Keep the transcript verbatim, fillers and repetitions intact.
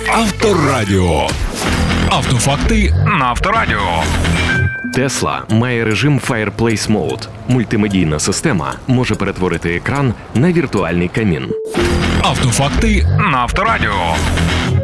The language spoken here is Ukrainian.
Авторадіо. Автофакти на Авторадіо. Tesla має режим Fireplace Mode. Мультимедійна система може перетворити екран на віртуальний камін. Автофакти на Авторадіо.